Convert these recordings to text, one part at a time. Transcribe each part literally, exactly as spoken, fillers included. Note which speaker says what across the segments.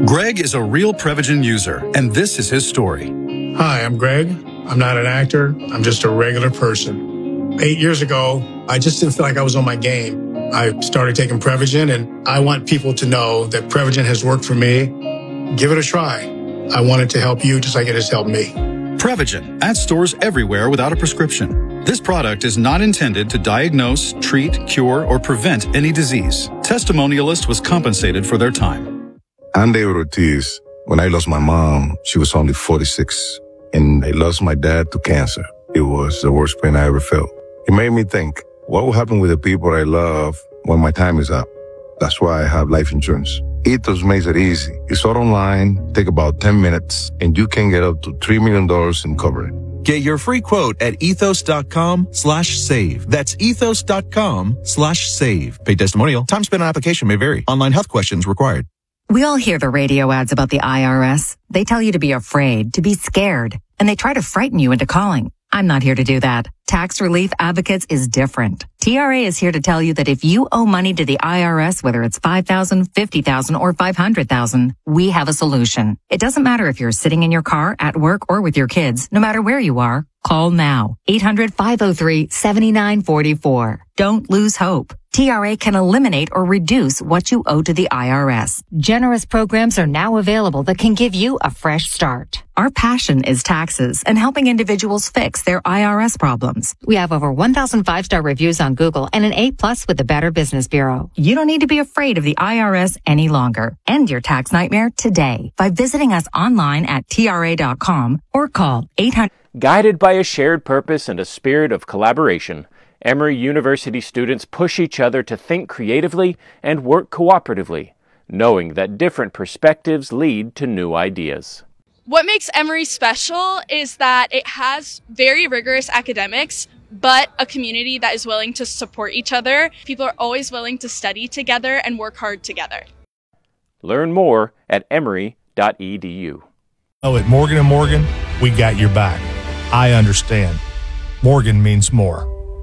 Speaker 1: Greg is a real Prevagen user, and this is his story.
Speaker 2: Hi, I'm Greg. I'm not an actor. I'm just a regular person. Eight years ago, I just didn't feel like I was on my game. I started taking Prevagen, and I want people to know that Prevagen has worked for me. Give it a try. I want it to help you just like it has helped me.
Speaker 1: Prevagen, at stores everywhere without a prescription. This product is not intended to diagnose, treat, cure, or prevent any disease. Testimonialist was compensated for their time.
Speaker 3: I'm David Ortiz. When I lost my mom, she was only forty-six, and I lost my dad to cancer. It was the worst pain I ever felt. It made me think, what will happen with the people I love when my time is up? That's why I have life insurance. Ethos makes it easy. It's all online, take about ten minutes, and you can get up to three million dollars in coverage.
Speaker 4: Get your free quote at ethos.com slash save. That's ethos.com slash save. Paid testimonial. Time spent on application may vary. Online health questions required.
Speaker 5: We all hear the radio ads about the I R S. They tell you to be afraid, to be scared, and they try to frighten you into calling. I'm not here to do that. Tax Relief Advocates is different. T R A is here to tell you that if you owe money to the I R S, whether it's five thousand dollars, fifty thousand dollars, or five hundred thousand dollars, we have a solution. It doesn't matter if you're sitting in your car, at work, or with your kids. No matter where you are, call now. eight hundred, five oh three, seven nine four four. Don't lose hope. T R A can eliminate or reduce what you owe to the I R S. Generous programs are now available that can give you a fresh start. Our passion is taxes and helping individuals fix their I R S problems. We have over one thousand five-star reviews on Google and an A plus with the Better Business Bureau. You don't need to be afraid of the I R S any longer. End your tax nightmare today by visiting us online at T R A dot com or call eight hundred.
Speaker 6: Guided by a shared purpose and a spirit of collaboration, Emory University students push each other to think creatively and work cooperatively, knowing that different perspectives lead to new ideas.
Speaker 7: What makes Emory special is that it has very rigorous academics, but a community that is willing to support each other. People are always willing to study together and work hard together.
Speaker 6: Learn more at emory dot e d u.
Speaker 8: Oh, at Morgan and Morgan, we got your back. I understand. Morgan means more.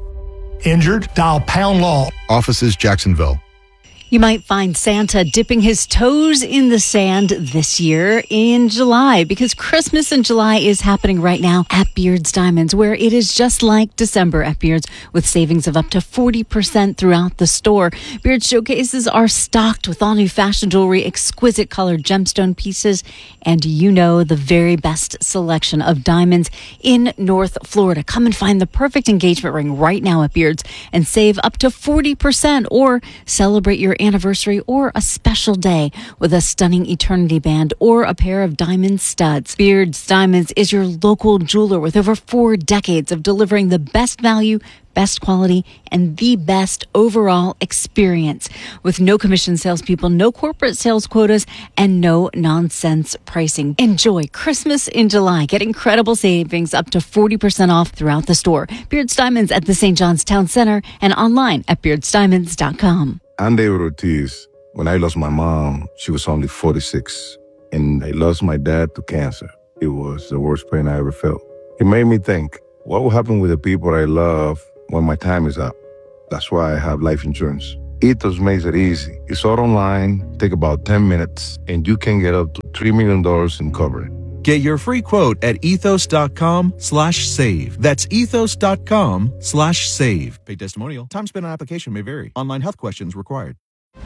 Speaker 8: Injured? Dial Pound Law.
Speaker 9: Offices, Jacksonville.
Speaker 10: You might find Santa dipping his toes in the sand this year in July because Christmas in July is happening right now at Beards Diamonds, where it is just like December at Beards with savings of up to forty percent throughout the store. Beards showcases are stocked with all new fashion jewelry, exquisite colored gemstone pieces, and you know the very best selection of diamonds in North Florida. Come and find the perfect engagement ring right now at Beards and save up to forty percent or celebrate your anniversary or a special day with a stunning eternity band or a pair of diamond studs. Beards Diamonds is your local jeweler with over four decades of delivering the best value, best quality, and the best overall experience. With no commission salespeople, no corporate sales quotas, and no nonsense pricing. Enjoy Christmas in July. Get incredible savings up to forty percent off throughout the store. Beards Diamonds at the Saint John's Town Center and online at beards diamonds dot com.
Speaker 3: I'm David Ortiz. When I lost my mom, she was only forty-six, and I lost my dad to cancer. It was the worst pain I ever felt. It made me think, what will happen with the people I love when my time is up? That's why I have life insurance. Ethos makes it easy. It's all online, take about ten minutes, and you can get up to three million dollars in coverage.
Speaker 4: Get your free quote at ethos.com slash save. That's ethos.com slash save. Paid testimonial. Time spent on application may vary. Online health questions required.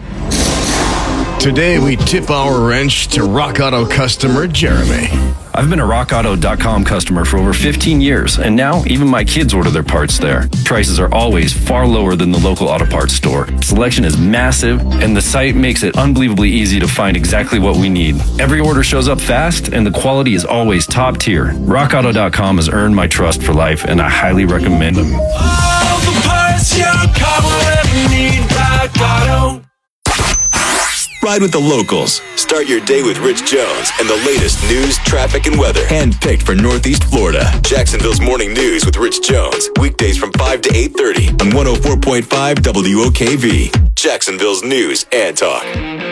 Speaker 11: Today, we tip our wrench to Rock Auto customer Jeremy.
Speaker 12: I've been a rock auto dot com customer for over fifteen years, and now even my kids order their parts there. Prices are always far lower than the local auto parts store. Selection is massive, and the site makes it unbelievably easy to find exactly what we need. Every order shows up fast, and the quality is always top tier. rock auto dot com has earned my trust for life, and I highly recommend them.
Speaker 13: All the parts your car will ever need, Rock Auto.
Speaker 14: Ride with the locals. Start your day with Rich Jones and the latest news, traffic, and weather. Handpicked for Northeast Florida. Jacksonville's Morning News with Rich Jones. Weekdays from five to eight thirty on one oh four point five W O K V. Jacksonville's News and Talk.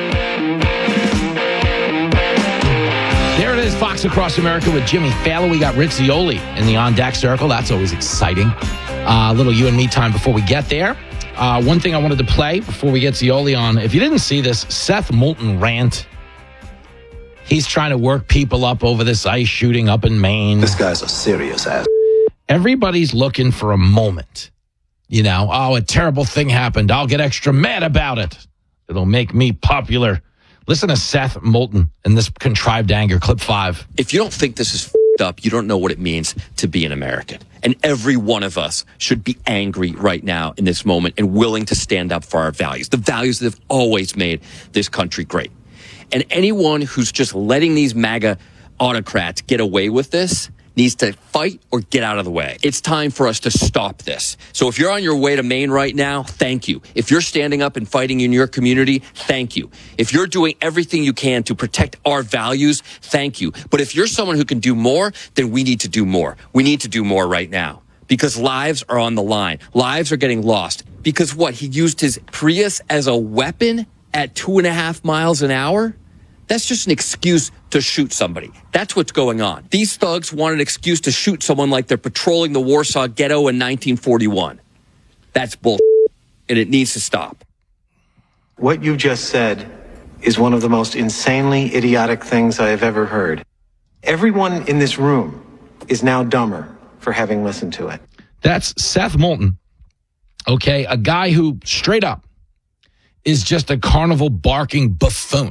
Speaker 15: There it is, Fox Across America with Jimmy Fallon. We got Rich Zeoli in the on-deck circle. That's always exciting. A uh, little you and me time before we get there. Uh, one thing I wanted to play before we get Zeoli on. If you didn't see this, Seth Moulton rant He's trying to work people up over this ICE shooting up in Maine.
Speaker 9: This guy's a serious ass.
Speaker 15: Everybody's looking for a moment. You know, oh, a terrible thing happened. I'll get extra mad about it. It'll make me popular. Listen to Seth Moulton in this contrived anger, clip five.
Speaker 16: If you don't think this is f***ed up, you don't know what it means to be an American. And every one of us should be angry right now in this moment and willing to stand up for our values, the values that have always made this country great. And anyone who's just letting these MAGA autocrats get away with this needs to fight or get out of the way. It's time for us to stop this. So if you're on your way to Maine right now, thank you. If you're standing up and fighting in your community, thank you. If you're doing everything you can to protect our values, thank you. But if you're someone who can do more, then we need to do more. We need to do more right now because lives are on the line. Lives are getting lost because what? He used his Prius as a weapon at two and a half miles an hour? That's just an excuse to shoot somebody. That's what's going on. These thugs want an excuse to shoot someone like they're patrolling the Warsaw Ghetto in nineteen forty-one. That's bullshit, and it needs to stop.
Speaker 17: What you just said is one of the most insanely idiotic things I have ever heard. Everyone in this room is now dumber for having listened to it.
Speaker 15: That's Seth Moulton, okay, a guy who straight up is just a carnival barking buffoon.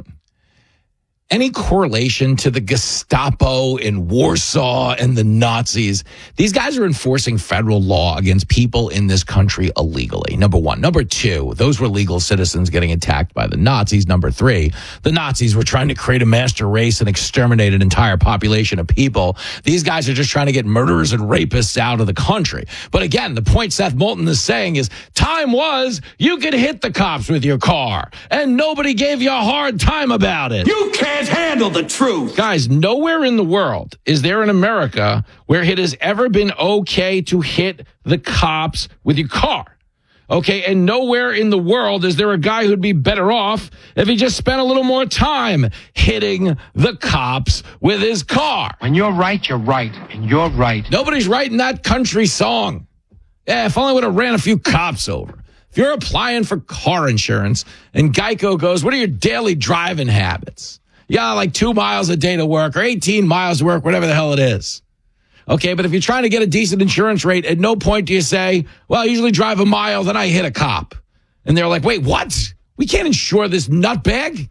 Speaker 15: Any correlation to the Gestapo in Warsaw and the Nazis? These guys are enforcing federal law against people in this country illegally, number one. Number two, those were legal citizens getting attacked by the Nazis. Number three, the Nazis were trying to create a master race and exterminate an entire population of people. These guys are just trying to get murderers and rapists out of the country. But again, the point Seth Moulton is saying is time was you could hit the cops with your car and nobody gave you a hard time about it.
Speaker 13: You can't handle the truth.
Speaker 15: Guys, nowhere in the world is there in America where it has ever been okay to hit the cops with your car. Okay, and nowhere in the world is there a guy who'd be better off if he just spent a little more time hitting the cops with his car.
Speaker 18: When you're right, you're right, and you're right.
Speaker 15: Nobody's writing that country song. Yeah, if only I would have ran a few cops over. If you're applying for car insurance and Geico goes, what are your daily driving habits? Yeah, like two miles a day to work or eighteen miles to work, whatever the hell it is. Okay, but if you're trying to get a decent insurance rate, at no point do you say, well, I usually drive a mile, then I hit a cop. And they're like, wait, what? We can't insure this nutbag?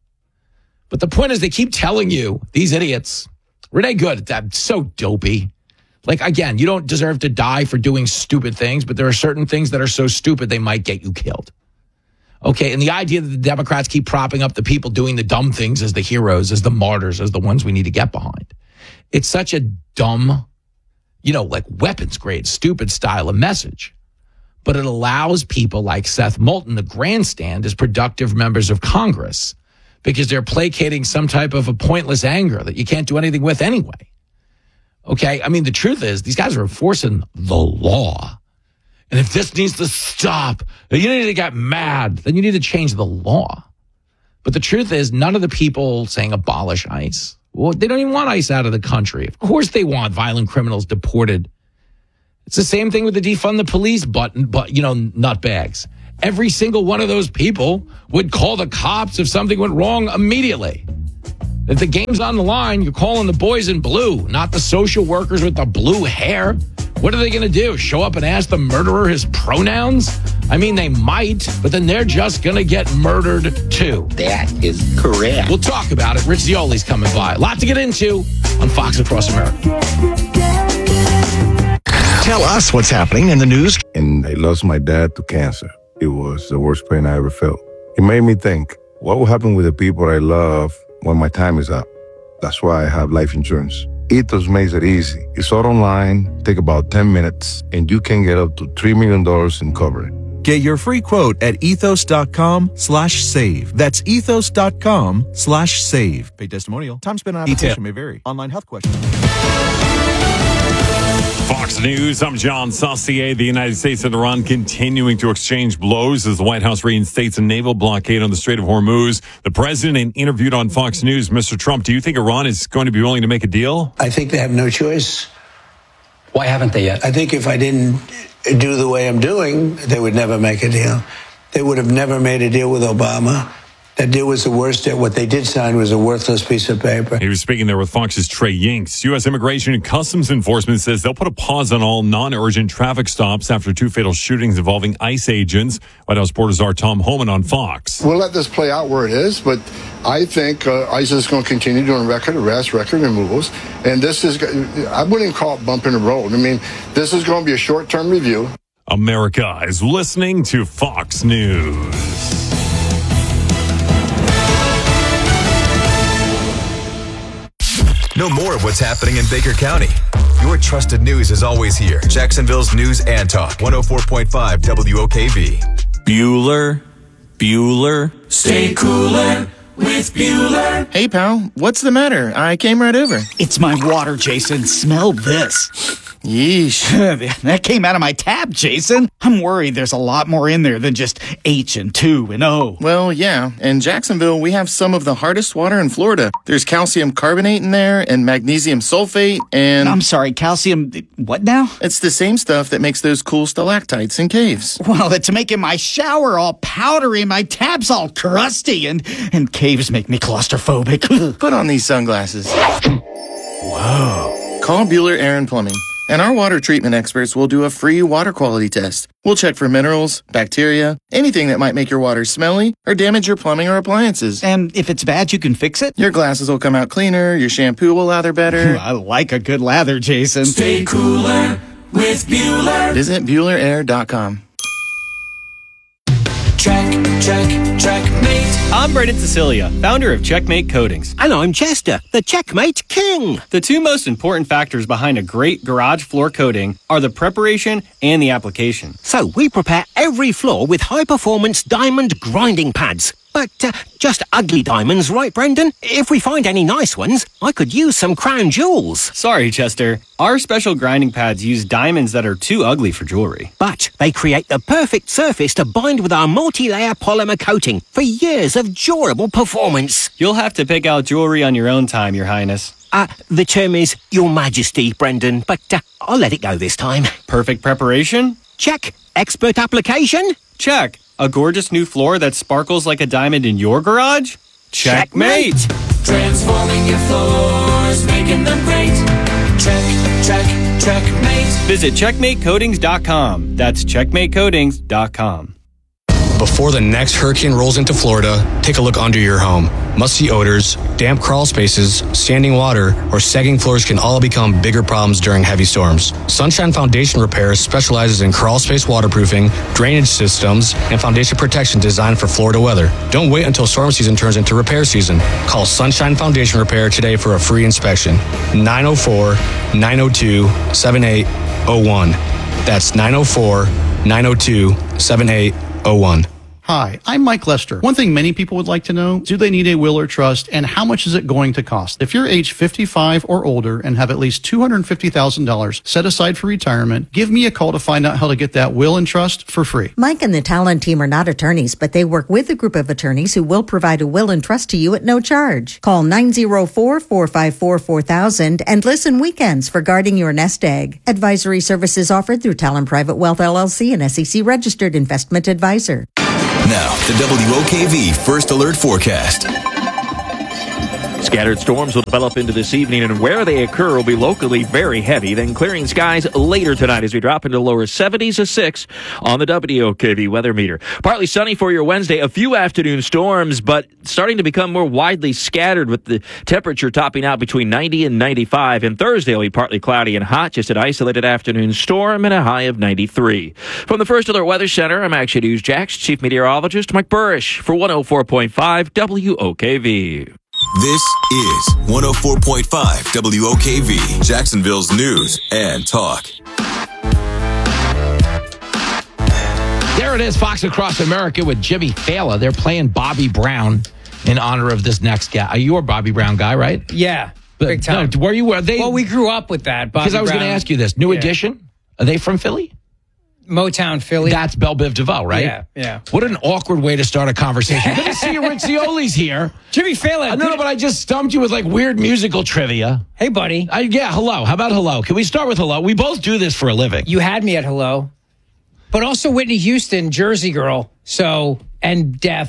Speaker 15: But the point is they keep telling you, these idiots, Renee Good, that's so dopey. Like, again, you don't deserve to die for doing stupid things, but there are certain things that are so stupid they might get you killed. Okay, and the idea that the Democrats keep propping up the people doing the dumb things as the heroes, as the martyrs, as the ones we need to get behind. It's such a dumb, you know, like weapons grade, stupid style of message. But it allows people like Seth Moulton to grandstand as productive members of Congress because they're placating some type of a pointless anger that you can't do anything with anyway. Okay, I mean, the truth is these guys are enforcing the law. And if this needs to stop, you need to get mad, then you need to change the law. But the truth is, none of the people saying abolish ICE, well, they don't even want ICE out of the country. Of course they want violent criminals deported. It's the same thing with the defund the police button, but, you know, nutbags. Every single one of those people would call the cops if something went wrong immediately. If the game's on the line, you're calling the boys in blue, not the social workers with the blue hair. What are they going to do? Show up and ask the murderer his pronouns? I mean, they might, but then they're just going to get murdered too.
Speaker 18: That is correct.
Speaker 15: We'll talk about it. Rich Zioli's coming by. A lot to get into on Fox Across America.
Speaker 3: Tell us what's happening in the news. And I lost my dad to cancer. It was the worst pain I ever felt. It made me think, what will happen with the people I love when my time is up? That's why I have life insurance. Ethos makes it easy. It's all online, take about ten minutes, and you can get up to three million dollars in coverage.
Speaker 4: Get your free quote at ethos.com slash save. That's ethos.com slash save. Paid testimonial. Time spent on application may vary. Online health questions.
Speaker 19: Fox News, I'm John Saucier. The United States and Iran continuing to exchange blows as the White House reinstates a naval blockade on the Strait of Hormuz. The president interviewed on Fox News. Mister Trump, do you think Iran is going to be willing to make a deal?
Speaker 20: I think they have no choice.
Speaker 18: Why haven't they yet?
Speaker 20: I think if I didn't do the way I'm doing, they would never make a deal. They would have never made a deal with Obama. That deal was the worst. What they did sign was a worthless piece of paper.
Speaker 19: He was speaking there with Fox's Trey Yinks. U S Immigration and Customs Enforcement says they'll put a pause on all non-urgent traffic stops after two fatal shootings involving ICE agents. White House Border Czar Tom Homan on Fox.
Speaker 9: We'll let this play out where it is, but I think uh, ICE is going to continue doing record arrests, record removals, and this is, I wouldn't even call it bumping the road. I mean, this is going to be a short-term review.
Speaker 19: America is listening to Fox News.
Speaker 14: Know more of what's happening in Baker County. Your trusted news is always here. Jacksonville's News and Talk, one oh four point five W O K V.
Speaker 13: Bueller, Bueller, stay cooler with Bueller.
Speaker 21: Hey, pal, what's the matter? I came right over.
Speaker 22: It's my water, Jason. Smell this.
Speaker 21: Yeesh.
Speaker 22: That came out of my tap, Jason. I'm worried there's a lot more in there than just H and two and O.
Speaker 21: Well, yeah. In Jacksonville, we have some of the hardest water in Florida. There's calcium carbonate in there and magnesium sulfate and...
Speaker 22: I'm sorry, calcium... what now?
Speaker 21: It's the same stuff that makes those cool stalactites in caves.
Speaker 22: Well, it's making my shower all powdery, my tap's all crusty, and, and caves make me claustrophobic.
Speaker 21: Put on these sunglasses. Whoa. Call Bueller Air and Plumbing. And our water treatment experts will do a free water quality test. We'll check for minerals, bacteria, anything that might make your water smelly or damage your plumbing or appliances.
Speaker 22: And if it's bad, you can fix it?
Speaker 21: Your glasses will come out cleaner, your shampoo will lather better.
Speaker 22: I like a good lather, Jason.
Speaker 13: Stay cooler with Bueller.
Speaker 21: Visit Bueller Air dot com.
Speaker 13: Check, check, checkmate.
Speaker 23: I'm Brendan Cecilia, founder of Checkmate Coatings.
Speaker 24: And I'm Chester, the Checkmate King.
Speaker 23: The two most important factors behind a great garage floor coating are the preparation and the application.
Speaker 24: So we prepare every floor with high-performance diamond grinding pads. But uh, just ugly diamonds, right, Brendan? If we find any nice ones, I could use some crown jewels.
Speaker 23: Sorry, Chester. Our special grinding pads use diamonds that are too ugly for jewelry.
Speaker 24: But they create the perfect surface to bind with our multi-layer polymer coating for years of durable performance.
Speaker 23: You'll have to pick out jewelry on your own time, Your Highness.
Speaker 24: Uh, the term is Your Majesty, Brendan, but uh, I'll let it go this time.
Speaker 23: Perfect preparation?
Speaker 24: Check. Expert application?
Speaker 23: Check. A gorgeous new floor that sparkles like a diamond in your garage? Checkmate!
Speaker 24: Checkmate.
Speaker 13: Transforming your floors, making them great. Check, check, checkmate.
Speaker 23: Visit checkmate coatings dot com. That's checkmate coatings dot com.
Speaker 25: Before the next hurricane rolls into Florida, take a look under your home. Musty odors, damp crawl spaces, standing water, or sagging floors can all become bigger problems during heavy storms. Sunshine Foundation Repairs specializes in crawl space waterproofing, drainage systems, and foundation protection designed for Florida weather. Don't wait until storm season turns into repair season. Call Sunshine Foundation Repair today for a free inspection. nine oh four, nine oh two, seven eight oh one. That's nine oh four, nine oh two, seven eight oh one.
Speaker 26: Hi, I'm Mike Lester. One thing many people would like to know, do they need a will or trust, and how much is it going to cost? If you're age fifty-five or older and have at least two hundred fifty thousand dollars set aside for retirement, give me a call to find out how to get that will and trust for free.
Speaker 27: Mike and the Talon team are not attorneys, but they work with a group of attorneys who will provide a will and trust to you at no charge. Call nine oh four, four five four, four thousand and listen weekends for guarding your nest egg. Advisory services offered through Talon Private Wealth L L C, an S E C registered investment advisor.
Speaker 14: Now, the W O K V First Alert Forecast.
Speaker 28: Scattered storms will develop into this evening, and where they occur will be locally very heavy, then clearing skies later tonight as we drop into lower seventies to six on the W O K V weather meter. Partly sunny for your Wednesday, a few afternoon storms, but starting to become more widely scattered with the temperature topping out between ninety and ninety-five. And Thursday will be partly cloudy and hot, just an isolated afternoon storm and a high of ninety-three. From the First Alert Weather Center, I'm Action News Jax Chief Meteorologist Mike Burrish for one oh four point five W O K V.
Speaker 14: This is one oh four point five W O K V, Jacksonville's News and Talk.
Speaker 15: There it is, Fox Across America with Jimmy Fallon. They're playing Bobby Brown in honor of this next guy. Are you a Bobby Brown guy, right?
Speaker 29: Yeah,
Speaker 15: but,
Speaker 29: big time.
Speaker 15: No, where you were they?
Speaker 29: Well, we grew up with that.
Speaker 15: Because I was going to ask you this. New
Speaker 29: yeah.
Speaker 15: Edition? Are they from Philly?
Speaker 29: Motown, Philly.
Speaker 15: That's Belle Biv DeVoe, right?
Speaker 29: Yeah, yeah.
Speaker 15: What an awkward way to start a conversation. Good to see you, Rich Zioli's here.
Speaker 29: Jimmy Fallon.
Speaker 15: Uh, no, no, but I just stumped you with like weird musical trivia.
Speaker 29: Hey, buddy.
Speaker 15: Uh, yeah, hello. How about hello? Can we start with hello? We both do this for a living.
Speaker 29: You had me at hello. But also Whitney Houston, Jersey Girl. So, and Death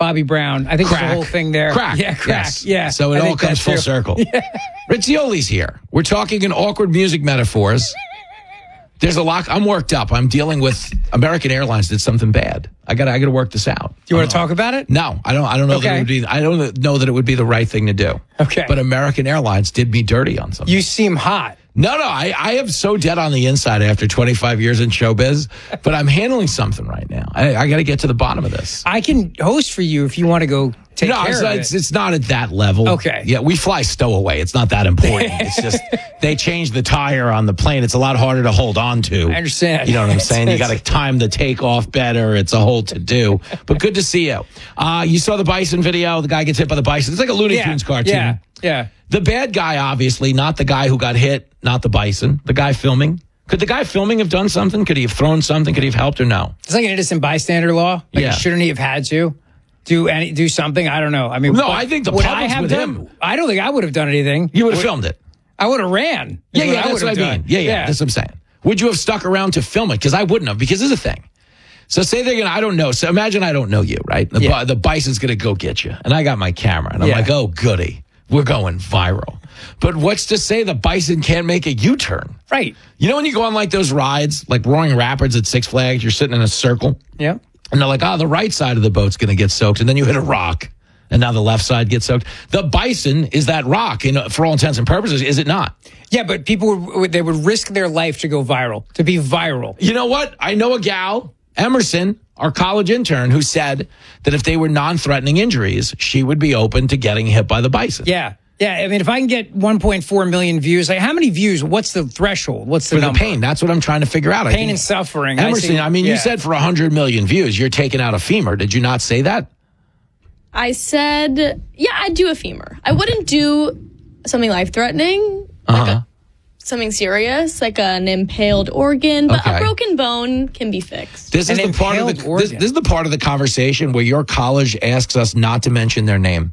Speaker 29: Bobby Brown. I think
Speaker 15: Crack.
Speaker 29: there's a whole thing there.
Speaker 15: Crack.
Speaker 29: Yeah, crack.
Speaker 15: Yes.
Speaker 29: Yeah.
Speaker 15: So it
Speaker 29: I
Speaker 15: all
Speaker 29: think
Speaker 15: comes
Speaker 29: that's
Speaker 15: full
Speaker 29: true.
Speaker 15: circle.
Speaker 29: Yeah.
Speaker 15: Rizzioli's here. We're talking in awkward music metaphors. There's a lot. I'm worked up. I'm dealing with American Airlines did something bad. I got. I got to work this out.
Speaker 29: Do you want to talk about it?
Speaker 15: No, I don't. I don't know that
Speaker 29: Okay.
Speaker 15: it would be. I don't know that it would be the right thing to do.
Speaker 29: Okay.
Speaker 15: But American Airlines did me dirty on something.
Speaker 29: You seem hot.
Speaker 15: No, no. I, I am so dead on the inside after twenty-five years in showbiz. But I'm handling something right now. I, I got to get to the bottom of this.
Speaker 29: I can host for you if you want to go take
Speaker 15: no,
Speaker 29: care
Speaker 15: it's,
Speaker 29: of
Speaker 15: not,
Speaker 29: it.
Speaker 15: it's, it's not at that level.
Speaker 29: Okay.
Speaker 15: Yeah, we fly stowaway. It's not that important. It's just they changed the tire on the plane. It's a lot harder to hold on to.
Speaker 29: I understand.
Speaker 15: You know what I'm saying? You got to time the takeoff better. It's a whole to do. But good to see you. Uh, you saw the bison video. The guy gets hit by the bison. It's like a Looney
Speaker 29: Yeah,
Speaker 15: Tunes cartoon.
Speaker 29: yeah, yeah.
Speaker 15: The bad guy, obviously, not the guy who got hit, not the bison. The guy filming. Could the guy filming have done something? Could he have thrown something? Could he have helped or no?
Speaker 29: It's like an innocent bystander law. Like,
Speaker 15: Yeah.
Speaker 29: shouldn't he have had to do any do something? I don't know. I mean,
Speaker 15: No,
Speaker 29: what-
Speaker 15: I think the
Speaker 29: would I
Speaker 15: public's
Speaker 29: have
Speaker 15: with
Speaker 29: done?
Speaker 15: him.
Speaker 29: I don't think I would have done anything.
Speaker 15: You would have filmed it.
Speaker 29: I would have ran.
Speaker 15: Yeah,
Speaker 29: is
Speaker 15: yeah,
Speaker 29: I
Speaker 15: that's
Speaker 29: would
Speaker 15: what I
Speaker 29: have
Speaker 15: mean.
Speaker 29: done.
Speaker 15: Yeah, yeah, that's what I'm saying. Would you have stuck around to film it? Because I wouldn't have, because this is a thing. So say they're going to, I don't know. So imagine I don't know you, right? The,
Speaker 29: Yeah.
Speaker 15: bi- the bison's going to go get you. And I got my camera. And I'm
Speaker 29: Yeah.
Speaker 15: like, oh, goody. We're going viral. But what's to say the bison can't make a U-turn?
Speaker 29: Right.
Speaker 15: You know when you go on like those rides, like Roaring Rapids at Six Flags, you're sitting in a circle?
Speaker 29: Yeah.
Speaker 15: And they're like, oh, the right side of the boat's going to get soaked. And then you hit a rock. And now the left side gets soaked. The bison is that rock, in, for all intents and purposes, is it not?
Speaker 29: Yeah, but people would, they would risk their life to go viral, to be viral.
Speaker 15: You know what? I know a gal, Emerson, our college intern, who said that if they were non-threatening injuries, she would be open to getting hit by the bison.
Speaker 29: Yeah. Yeah, I mean, if I can get one point four million views, like how many views? What's the threshold? What's the
Speaker 15: For the
Speaker 29: number?
Speaker 15: pain. That's what I'm trying to figure out. I
Speaker 29: Pain
Speaker 15: think-
Speaker 29: and suffering. I
Speaker 15: Emerson,
Speaker 29: see-
Speaker 15: I, mean,
Speaker 29: yeah.
Speaker 15: you said for one hundred million views, you're taking out a femur. Did you not say that?
Speaker 1: I said, yeah, I'd do a femur. I wouldn't do something life-threatening,
Speaker 15: Uh-huh.
Speaker 1: something serious, like an impaled organ, but
Speaker 15: Okay.
Speaker 1: a broken bone can be fixed.
Speaker 15: This is the part of the this, this is the part of the conversation where your college asks us not to mention their name.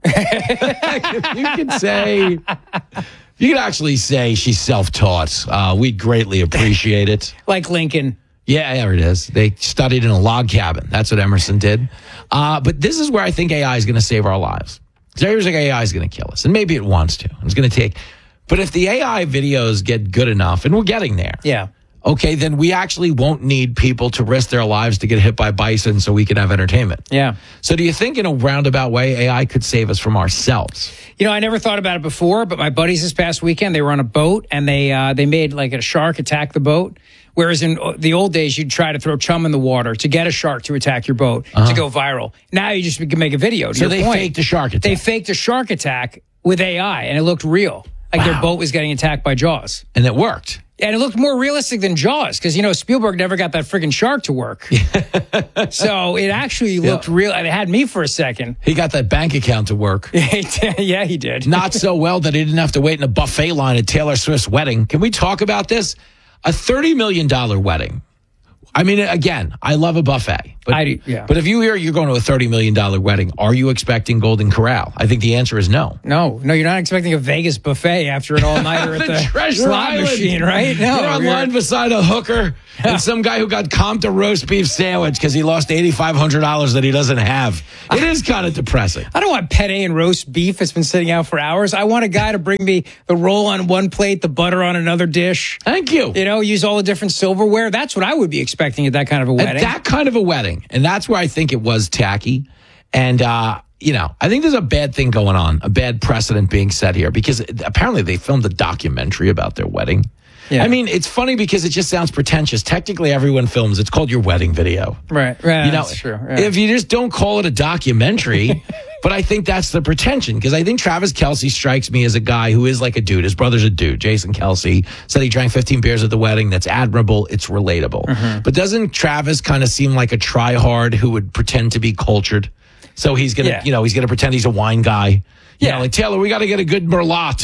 Speaker 15: If you could say, you could actually say she's self-taught. Uh, we'd greatly appreciate it.
Speaker 29: Like Lincoln.
Speaker 15: Yeah, there it is. They studied in a log cabin. That's what Emerson did. Uh, but this is where I think A I is going to save our lives. Because everyone's like, A I is going to kill us. And maybe it wants to. It's going to take. But if the A I videos get good enough, and we're getting there.
Speaker 29: Yeah.
Speaker 15: Okay, then we actually won't need people to risk their lives to get hit by bison so we can have entertainment.
Speaker 29: Yeah.
Speaker 15: So do you think in a roundabout way, A I could save us from ourselves?
Speaker 29: You know, I never thought about it before, but my buddies this past weekend, they were on a boat and they uh, they made like a shark attack the boat. Whereas in the old days, you'd try to throw chum in the water to get a shark to attack your boat
Speaker 15: Uh-huh.
Speaker 29: to go viral. Now you just can make a video. To
Speaker 15: So
Speaker 29: your
Speaker 15: they
Speaker 29: point.
Speaker 15: faked a shark attack.
Speaker 29: They faked a shark attack with A I and it looked real. Like their boat was getting attacked by Jaws.
Speaker 15: And it worked.
Speaker 29: And it looked more realistic than Jaws because, you know, Spielberg never got that friggin' shark to work. So it actually looked real. It had me for a second.
Speaker 15: He got that bank account to work.
Speaker 29: Yeah, he did.
Speaker 15: Not so well that he didn't have to wait in a buffet line at Taylor Swift's wedding. Can we talk about this? A thirty million dollars wedding. I mean, again, I love a buffet. But,
Speaker 29: I do, yeah.
Speaker 15: but if you hear you're going to a thirty million dollars wedding, are you expecting Golden Corral? I think the answer is no.
Speaker 29: No, no, you're not expecting a Vegas buffet after an all-nighter at
Speaker 15: The
Speaker 29: the
Speaker 15: Treasure
Speaker 29: slot
Speaker 15: Island.
Speaker 29: machine, right? No,
Speaker 15: You're
Speaker 29: you're-
Speaker 15: online beside a hooker and some guy who got comped a roast beef sandwich because he lost eight thousand five hundred dollars that he doesn't have. It is kind of depressing.
Speaker 29: I don't want penne and roast beef that's been sitting out for hours. I want a guy to bring me the roll on one plate, the butter on another dish.
Speaker 15: Thank you.
Speaker 29: You know, use all the different silverware. That's what I would be expecting at that kind of a wedding.
Speaker 15: At that kind of a wedding. And that's where I think it was tacky. And, uh, you know, I think there's a bad thing going on, a bad precedent being set here because apparently they filmed a documentary about their wedding.
Speaker 29: Yeah.
Speaker 15: I mean, it's funny because it just sounds pretentious. Technically, everyone films. It's called your wedding video.
Speaker 29: Right, right.
Speaker 15: You know,
Speaker 29: that's true. Yeah.
Speaker 15: if you just don't call it a documentary, but I think that's the pretension because I think Travis Kelce strikes me as a guy who is like a dude. His brother's a dude. Jason Kelce said he drank fifteen beers at the wedding. That's admirable. It's relatable.
Speaker 29: Mm-hmm.
Speaker 15: But doesn't Travis kind of seem like a try-hard who would pretend to be cultured? So he's going to,
Speaker 29: Yeah.
Speaker 15: you know, he's going to pretend he's a wine guy. You
Speaker 29: Yeah.
Speaker 15: know, like, Taylor, we got to get a good Merlot.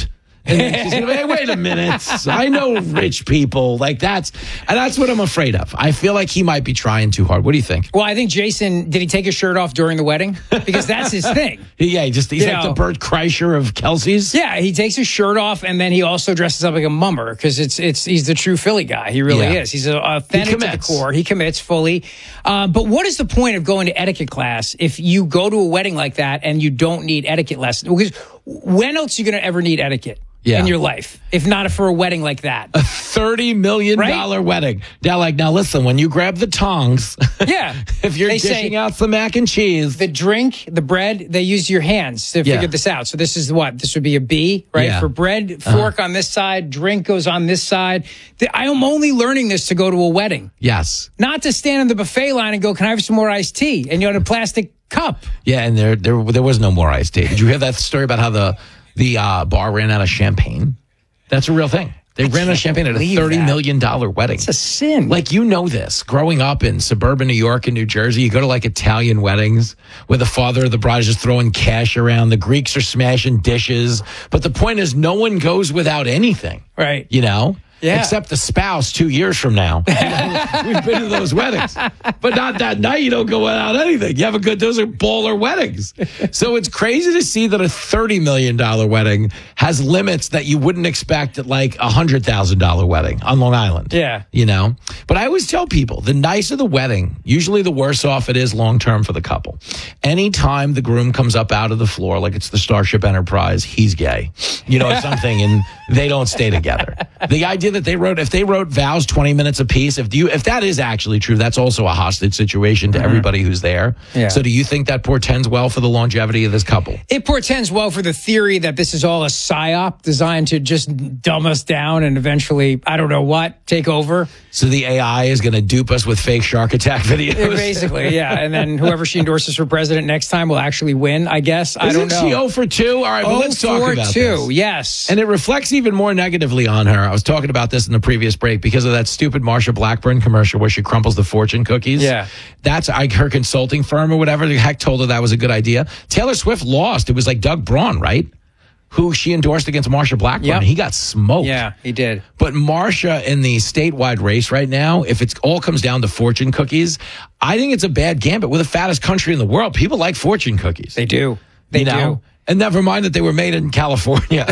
Speaker 15: And then she's going to be, hey, wait a minute. I know rich people. Like that's, and that's what I'm afraid of. I feel like he might be trying too hard. What do you think?
Speaker 29: Well, I think Jason, did he take his shirt off during the wedding? Because that's his thing.
Speaker 15: Yeah, he just, he's
Speaker 29: You
Speaker 15: like
Speaker 29: know,
Speaker 15: the Bert Kreischer of Kelsey's.
Speaker 29: Yeah, he takes his shirt off, and then he also dresses up like a mummer because it's it's he's the true Philly guy. He really
Speaker 15: Yeah.
Speaker 29: is. He's a, authentic to the core. He commits fully. Uh, but what is the point of going to etiquette class if you go to a wedding like that and you don't need etiquette lessons? Because when else are you going to ever need etiquette?
Speaker 15: Yeah.
Speaker 29: In your life, if not for a wedding like that.
Speaker 15: A thirty million dollars
Speaker 29: Right?
Speaker 15: wedding. Now, like, now listen, when you grab the tongs,
Speaker 29: Yeah.
Speaker 15: if you're
Speaker 29: They
Speaker 15: dishing
Speaker 29: say
Speaker 15: out the mac and cheese.
Speaker 29: The drink, the bread, they use your hands to
Speaker 15: Yeah.
Speaker 29: figure this out. So this is what? This would be a B, right?
Speaker 15: Yeah.
Speaker 29: For bread,
Speaker 15: Uh-huh.
Speaker 29: fork on this side, drink goes on this side. The- I am only learning this to go to a wedding.
Speaker 15: Yes.
Speaker 29: Not to stand in the buffet line and go, can I have some more iced tea? And you're in a plastic cup.
Speaker 15: Yeah, and there, there, there was no more iced tea. Did you hear that story about how the, the uh, bar ran out of champagne? That's a real thing. They ran out of champagne at a
Speaker 29: believe
Speaker 15: thirty
Speaker 29: that.
Speaker 15: million dollars wedding.
Speaker 29: It's a sin.
Speaker 15: Like, you know this. Growing up in suburban New York and New Jersey, you go to like Italian weddings where the father of the bride is just throwing cash around. The Greeks are smashing dishes. But the point is, no one goes without anything.
Speaker 29: Right.
Speaker 15: You know?
Speaker 29: Yeah.
Speaker 15: Except the spouse two years from now. You know, we've been to those weddings. But not that night. You don't go without anything. You have a good, those are baller weddings. So it's crazy to see that a thirty million dollars wedding has limits that you wouldn't expect at like a one hundred thousand dollars wedding on Long Island.
Speaker 29: Yeah.
Speaker 15: You know? But I always tell people, the nicer the wedding, usually the worse off it is long term for the couple. Anytime the groom comes up out of the floor, like it's the Starship Enterprise, he's gay. You know, something, and they don't stay together. The idea that they wrote, if they wrote vows twenty minutes apiece, if you, if that is actually true, that's also a hostage situation to everybody who's there.
Speaker 29: Yeah.
Speaker 15: So do you think that portends well for the longevity of this couple?
Speaker 29: It portends well for the theory that this is all a psyop designed to just dumb us down and eventually, I don't know what, take over.
Speaker 15: So the A I is going to dupe us with fake shark attack videos?
Speaker 29: Yeah, basically, yeah. And then whoever she endorses for president next time will actually win, I guess. I don't
Speaker 15: Isn't
Speaker 29: know.
Speaker 15: she oh for two? All right, well, let's talk about
Speaker 29: two,
Speaker 15: this.
Speaker 29: yes.
Speaker 15: And it reflects even more negatively on her. I was talking about this in the previous break because of that stupid Marsha Blackburn commercial where she crumples the fortune cookies.
Speaker 29: Yeah.
Speaker 15: That's like her consulting firm or whatever the heck told her that was a good idea. Taylor Swift lost. It was like Doug Braun, right? Who she endorsed against Marsha Blackburn.
Speaker 29: Yep.
Speaker 15: He got smoked.
Speaker 29: Yeah, he did.
Speaker 15: But Marsha in the statewide race right now, if it all comes down to fortune cookies, I think it's a bad gambit. We're the fattest country in the world. People like fortune cookies.
Speaker 29: They do. They
Speaker 15: you know?
Speaker 29: do.
Speaker 15: And never mind that they were made in California.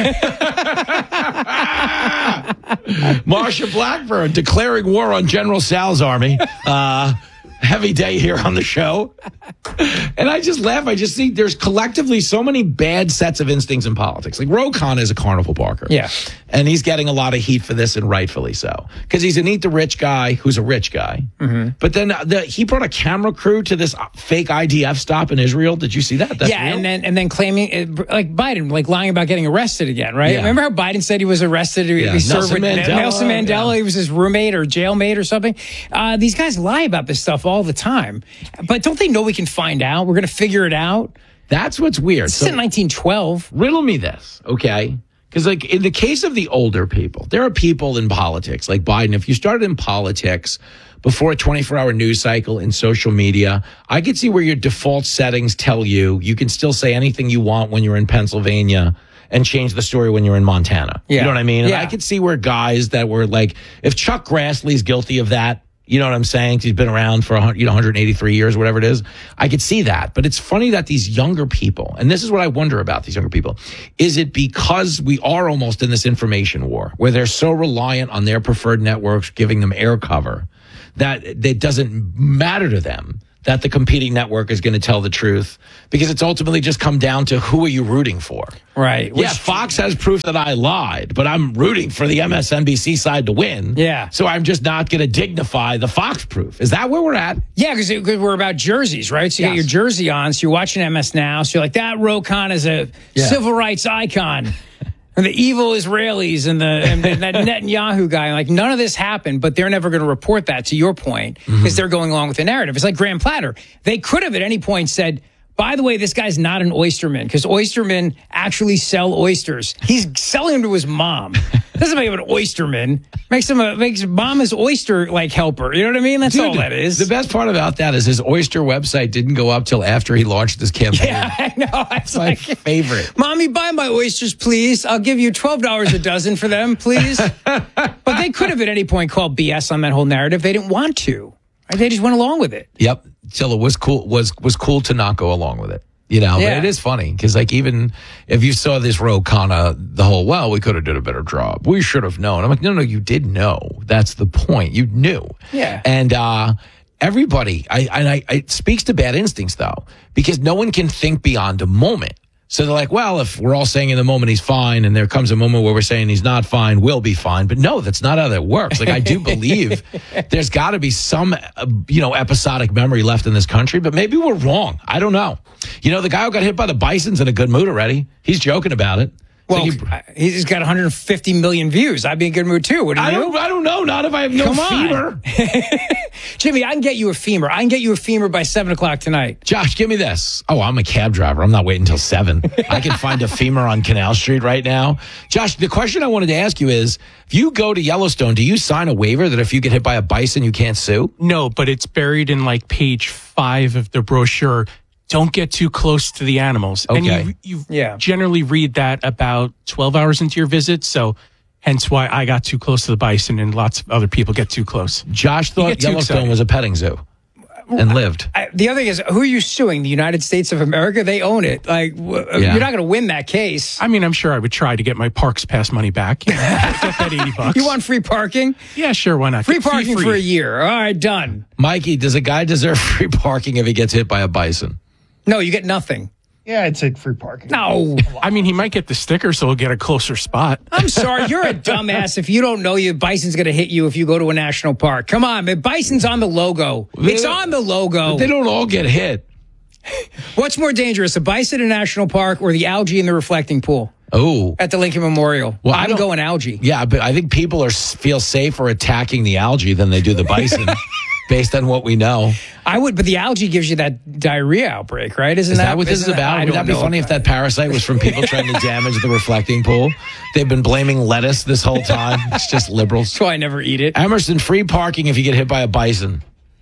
Speaker 15: Marsha Blackburn declaring war on General Sal's army. Uh, heavy day here on the show. And I just laugh. I just think there's collectively so many bad sets of instincts in politics. Like Ro Khanna is a carnival barker.
Speaker 29: Yeah.
Speaker 15: And he's getting a lot of heat for this, and rightfully so. Because he's an eat the rich guy who's a rich guy.
Speaker 29: Mm-hmm.
Speaker 15: But then the, he brought a camera crew to this fake I D F stop in Israel. Did you see that? That's
Speaker 29: yeah,
Speaker 15: real?
Speaker 29: and then and then claiming uh, like Biden, like lying about getting arrested again, right?
Speaker 15: Yeah.
Speaker 29: Remember how Biden said he was arrested? He,
Speaker 15: Yeah.
Speaker 29: he served
Speaker 15: Nelson
Speaker 29: with
Speaker 15: Mandela,
Speaker 29: Nelson Mandela.
Speaker 15: yeah.
Speaker 29: He was his roommate or jailmate or something. Uh, these guys lie about this stuff all the time, but don't they know we can find out? We're going to figure it out.
Speaker 15: That's what's weird.
Speaker 29: This is in nineteen twelve.
Speaker 15: Riddle me this, okay? Because, like, in the case of the older people, there are people in politics, like Biden. If you started in politics before a twenty-four hour news cycle in social media, I could see where your default settings tell you you can still say anything you want when you're in Pennsylvania and change the story when you're in Montana.
Speaker 29: Yeah.
Speaker 15: You know what I mean? And
Speaker 29: Yeah.
Speaker 15: I could see where guys that were like, if Chuck Grassley's guilty of that, you know what I'm saying? He's been around for you know one hundred eighty-three years, whatever it is. I could see that. But it's funny that these younger people, and this is what I wonder about these younger people, is it because we are almost in this information war where they're so reliant on their preferred networks giving them air cover that it doesn't matter to them that the competing network is going to tell the truth, because it's ultimately just come down to who are you rooting for?
Speaker 29: Right.
Speaker 15: Yeah, Fox has proof that I lied, but I'm rooting for the M S N B C side to win.
Speaker 29: Yeah.
Speaker 15: So I'm just not going to dignify the Fox proof. Is that where we're at?
Speaker 29: Yeah, because we're about jerseys, right? So you
Speaker 15: Yes.
Speaker 29: get your jersey on, so you're watching M S Now, so you're like, that Ro Khanna is a
Speaker 15: Yeah.
Speaker 29: civil rights icon. And the evil Israelis and the and that Netanyahu guy, like none of this happened, but they're never going to report that, to your point, because
Speaker 15: Mm-hmm.
Speaker 29: they're going along with the narrative. It's like Graham Platter. They could have at any point said, by the way, this guy's not an oysterman, because oystermen actually sell oysters. He's selling them to his mom. Doesn't make him an oysterman. Makes him a makes mom his oyster like helper. You know what I mean? That's
Speaker 15: Dude,
Speaker 29: all that is.
Speaker 15: The best part about that is his oyster website didn't go up till after he launched this campaign.
Speaker 29: Yeah, I know. It's
Speaker 15: my
Speaker 29: like,
Speaker 15: favorite.
Speaker 29: Mommy, buy my oysters, please. I'll give you twelve dollars a dozen for them, please. But they could have at any point called B S on that whole narrative. They didn't want to. Right? They just went along with it.
Speaker 15: Yep. Till it was cool was was cool to not go along with it. You know,
Speaker 29: Yeah.
Speaker 15: but it is funny because, like, even if you saw this row kind of the whole, well, we could have did a better job. We should have known. I'm like, no, no, you did know. That's the point. You knew.
Speaker 29: Yeah.
Speaker 15: And uh, everybody, I, and I, it speaks to bad instincts, though, because no one can think beyond a moment. So they're like, well, if we're all saying in the moment he's fine and there comes a moment where we're saying he's not fine, we'll be fine. But no, that's not how that works. Like, I do believe there's got to be some, uh, you know, episodic memory left in this country, but maybe we're wrong. I don't know. You know, the guy who got hit by the bison's in a good mood already. He's joking about it.
Speaker 29: Well,
Speaker 15: Like he-
Speaker 29: he's got one hundred fifty million views. I'd be in a good mood too. Wouldn't
Speaker 15: I
Speaker 29: you?
Speaker 15: don't, I don't know. Not if I have no
Speaker 29: Come on.
Speaker 15: fever.
Speaker 29: Jimmy, I can get you a femur. I can get you a femur by seven o'clock tonight.
Speaker 15: Josh, give me this. Oh, I'm a cab driver. I'm not waiting until seven. I can find a femur on Canal Street right now. Josh, the question I wanted to ask you is, if you go to Yellowstone, do you sign a waiver that if you get hit by a bison, you can't sue?
Speaker 2: No, but it's buried in like page five of the brochure. Don't get too close to the animals. And
Speaker 15: Okay.
Speaker 2: you, you
Speaker 29: Yeah.
Speaker 2: generally read that about twelve hours into your visit. So hence why I got too close to the bison and lots of other people get too close.
Speaker 15: Josh
Speaker 2: You
Speaker 15: thought
Speaker 2: get too
Speaker 15: Yellowstone
Speaker 2: excited.
Speaker 15: was a petting zoo and lived.
Speaker 29: I, the other thing is, who are you suing? The United States of America? They own it. Like, w-
Speaker 2: Yeah.
Speaker 29: you're not going to win that case.
Speaker 2: I mean, I'm sure I would try to get my Parks Pass money back. You know, get that eighty bucks.
Speaker 29: You want free parking?
Speaker 2: Yeah, sure. Why not?
Speaker 29: Free
Speaker 2: Fee
Speaker 29: parking
Speaker 2: free.
Speaker 29: for a year. All right, done.
Speaker 15: Mikey, does a guy deserve free parking if he gets hit by a bison?
Speaker 29: No, you get nothing.
Speaker 2: Yeah, I'd say free parking.
Speaker 29: No.
Speaker 2: I mean, he might get the sticker, so he'll get a closer spot.
Speaker 29: I'm sorry, you're a dumbass if you don't know you bison's going to hit you if you go to a national park. Come on, man. Bison's on the logo. It's on the logo.
Speaker 15: But they don't all get hit.
Speaker 29: What's more dangerous, a bison in a national park or the algae in the reflecting pool?
Speaker 15: Oh.
Speaker 29: At the Lincoln Memorial.
Speaker 15: Well, I
Speaker 29: I'm
Speaker 15: don't-
Speaker 29: going algae.
Speaker 15: Yeah, but I think people are feel safer attacking the algae than they do the bison, based on what we know.
Speaker 29: I would, but the algae gives you that diarrhea outbreak, right? Isn't
Speaker 15: Is
Speaker 29: that,
Speaker 15: that what this is
Speaker 29: isn't that-
Speaker 15: about?
Speaker 29: I
Speaker 15: Would that
Speaker 29: don't
Speaker 15: be
Speaker 29: know.
Speaker 15: funny if that parasite was from people trying to damage the reflecting pool? They've been blaming lettuce this whole time. It's just liberals.
Speaker 29: That's why I never eat it.
Speaker 15: Emerson, free parking if you get hit by a bison.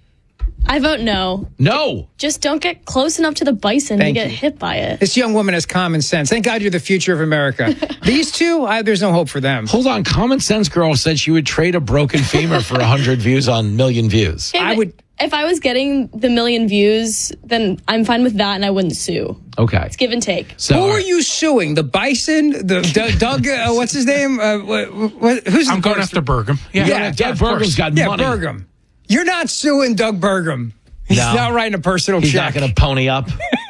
Speaker 1: I vote no.
Speaker 15: No.
Speaker 1: Just don't get close enough to the bison
Speaker 29: Thank
Speaker 1: to get
Speaker 29: you.
Speaker 1: hit by it.
Speaker 29: This young woman has common sense. Thank God you're the future of America. These two, I, there's no hope for them.
Speaker 15: Hold on. Common Sense Girl said she would trade a broken femur for one hundred views on Million Views.
Speaker 1: Okay,
Speaker 29: I
Speaker 1: but
Speaker 29: would.
Speaker 1: If I was getting the million views, then I'm fine with that and I wouldn't sue.
Speaker 15: Okay.
Speaker 1: It's give and take.
Speaker 15: So,
Speaker 29: Who are you suing? The bison? The D- Doug? Uh, what's his name? Uh, what, what, who's
Speaker 2: I'm
Speaker 29: the
Speaker 2: going
Speaker 29: person?
Speaker 2: after Burgum.
Speaker 29: Yeah, Yeah,
Speaker 15: Doug
Speaker 29: of course.
Speaker 15: Burgum's got
Speaker 29: yeah,
Speaker 15: money.
Speaker 29: Burgum. You're not suing Doug Burgum. He's
Speaker 15: No.
Speaker 29: not writing a personal
Speaker 15: He's
Speaker 29: check.
Speaker 15: not going to pony up.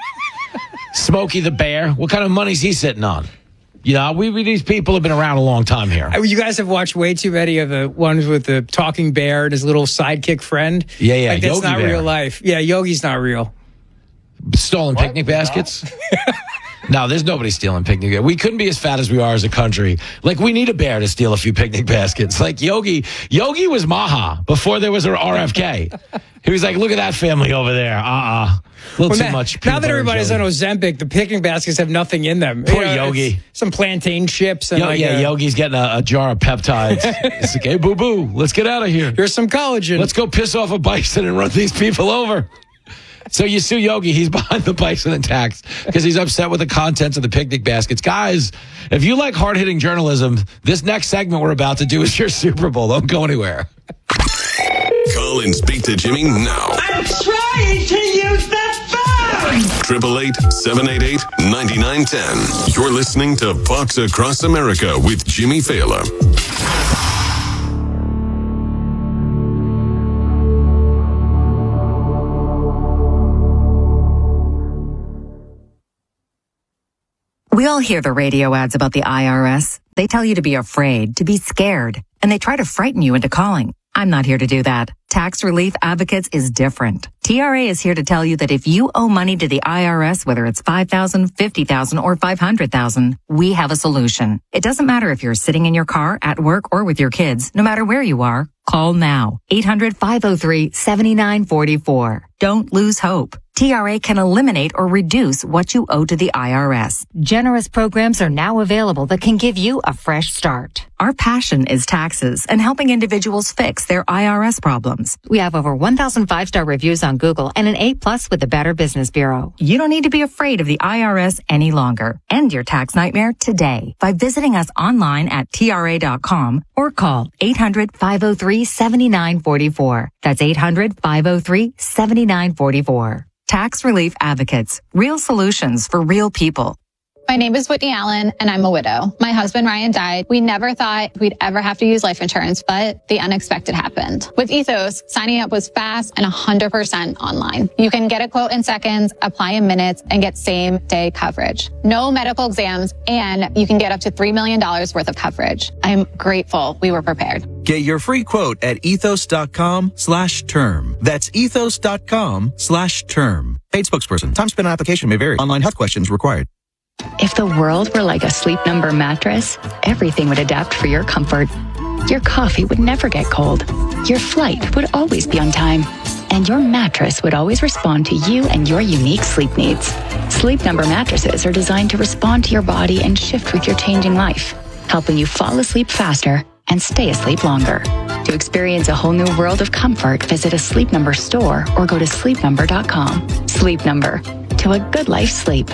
Speaker 15: Smokey the Bear. What kind of money's he sitting on? You know, we, we these people have been around a long time here.
Speaker 29: Uh, You guys have watched way too many of the ones with the talking bear and his little sidekick friend.
Speaker 15: Yeah, yeah,
Speaker 29: Like, that's
Speaker 15: Yogi
Speaker 29: not
Speaker 15: Bear.
Speaker 29: real life. Yeah, Yogi's not real.
Speaker 15: Stolen picnic baskets? No, there's nobody stealing picnic baskets. We couldn't be as fat as we are as a country. Like, we need a bear to steal a few picnic baskets. Like, Yogi, Yogi was Maha before there was an R F K. He was like, look at that family over there. Uh-uh. A little
Speaker 29: Well,
Speaker 15: too
Speaker 29: now,
Speaker 15: much.
Speaker 29: now
Speaker 15: peanut
Speaker 29: that
Speaker 15: butter
Speaker 29: everybody's on
Speaker 15: jelly.
Speaker 29: Ozempic, the picnic baskets have nothing in them.
Speaker 15: Poor
Speaker 29: it's
Speaker 15: Yogi.
Speaker 29: Some plantain chips and
Speaker 15: Yo,
Speaker 29: like
Speaker 15: yeah,
Speaker 29: a-
Speaker 15: Yogi's getting a, a jar of peptides. It's like, hey, boo-boo, let's get out of here.
Speaker 29: Here's some collagen.
Speaker 15: Let's go piss off a bison and run these people over. So you sue Yogi. He's behind the bison attacks because he's upset with the contents of the picnic baskets. Guys, if you like hard-hitting journalism, this next segment we're about to do is your Super Bowl. Don't go anywhere.
Speaker 5: Call and speak to Jimmy now.
Speaker 6: I'm trying to use the phone!
Speaker 5: eight eight eight, seven eight eight, nine nine one zero. You're listening to Fox Across America with Jimmy Fallon.
Speaker 7: We all hear the radio ads about the I R S. They tell you to be afraid, to be scared, and they try to frighten you into calling. I'm not here to do that. Tax Relief Advocates is different. T R A is here to tell you that if you owe money to the I R S, whether it's five thousand dollars, fifty thousand dollars, or five hundred thousand dollars, we have a solution. It doesn't matter if you're sitting in your car, at work, or with your kids. No matter where you are, call now. eight hundred, five oh three, seven nine four four. Don't lose hope. T R A can eliminate or reduce what you owe to the I R S.
Speaker 27: Generous programs are now available that can give you a fresh start.
Speaker 7: Our passion is taxes and helping individuals fix their I R S problems.
Speaker 27: We have over one thousand five-star reviews on Google and an A plus with the Better Business Bureau.
Speaker 7: You don't need to be afraid of the I R S any longer. End your tax nightmare today by visiting us online at T R A dot com or call eight hundred, five oh three, seven nine four four. That's eight hundred, five oh three, seven nine four four. Tax Relief Advocates. Real solutions for real people.
Speaker 3: My name is Whitney Allen, and I'm a widow. My husband, Ryan, died. We never thought we'd ever have to use life insurance, but the unexpected happened. With Ethos, signing up was fast and one hundred percent online. You can get a quote in seconds, apply in minutes, and get same-day coverage. No medical exams, and you can get up to three million dollars worth of coverage. I'm grateful we were prepared.
Speaker 4: Get your free quote at ethos.com slash term. That's ethos.com slash term. Paid spokesperson. Time spent on application may vary. Online health questions required.
Speaker 8: If the world were like a Sleep Number mattress, everything would adapt for your comfort. Your coffee would never get cold. Your flight would always be on time. And your mattress would always respond to you and your unique sleep needs. Sleep Number mattresses are designed to respond to your body and shift with your changing life, helping you fall asleep faster and stay asleep longer. To experience a whole new world of comfort, visit a Sleep Number store or go to sleep number dot com. Sleep Number. To a good life sleep.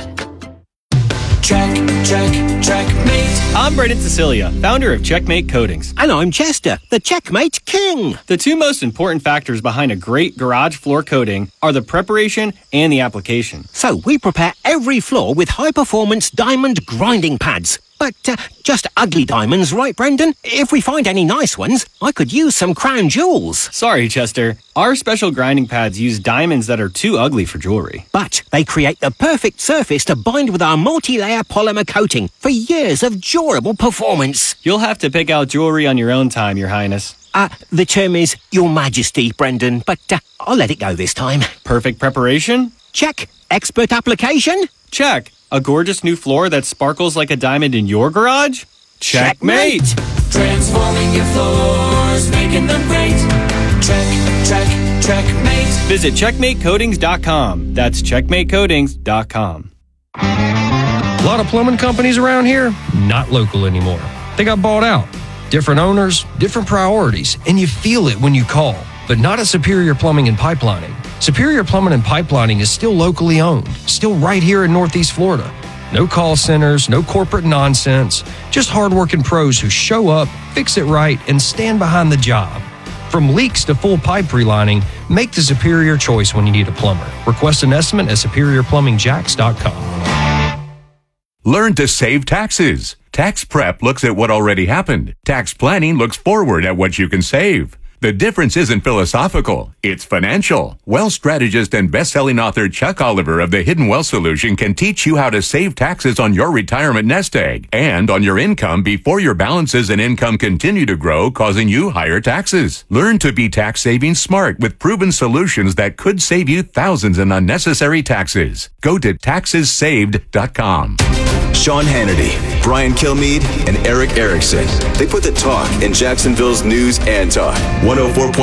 Speaker 23: Check, check, checkmate. I'm Brendan Cecilia, founder of Checkmate Coatings.
Speaker 24: And I'm Chester, the Checkmate King.
Speaker 23: The two most important factors behind a great garage floor coating are the preparation and the application.
Speaker 24: So we prepare every floor with high-performance diamond grinding pads. But uh, just ugly diamonds, right, Brendan? If we find any nice ones, I could use some crown jewels.
Speaker 23: Sorry, Chester. Our special grinding pads use diamonds that are too ugly for jewelry.
Speaker 24: But they create the perfect surface to bind with our multi-layer polymer coating for years of durable performance.
Speaker 23: You'll have to pick out jewelry on your own time, Your Highness.
Speaker 24: Uh, the term is Your Majesty, Brendan, but uh, I'll let it go this time.
Speaker 23: Perfect preparation?
Speaker 24: Check. Expert application?
Speaker 23: Check. A gorgeous new floor that sparkles like a diamond in your garage? Checkmate!
Speaker 13: Transforming your floors, making them great. Check, check, checkmate.
Speaker 23: Visit checkmate coatings dot com. That's checkmate coatings dot com.
Speaker 10: A lot of plumbing companies around here, not local anymore. They got bought out. Different owners, different priorities, and you feel it when you call. But not at Superior Plumbing and Pipelining. Superior Plumbing and Pipelining is still locally owned, still right here in Northeast Florida. No call centers, no corporate nonsense, just hardworking pros who show up, fix it right, and stand behind the job. From leaks to full pipe relining, make the superior choice when you need a plumber. Request an estimate at superior plumbing jacks dot com.
Speaker 11: Learn to save taxes. Tax prep looks at what already happened. Tax planning looks forward at what you can save. The difference isn't philosophical, it's financial. Wealth strategist and best-selling author Chuck Oliver of The Hidden Wealth Solution can teach you how to save taxes on your retirement nest egg and on your income before your balances and income continue to grow, causing you higher taxes. Learn to be tax saving smart with proven solutions that could save you thousands in unnecessary taxes. Go to taxes saved dot com.
Speaker 14: Sean Hannity, Brian Kilmeade, and Eric Erickson. They put the talk in Jacksonville's news and talk. one oh four point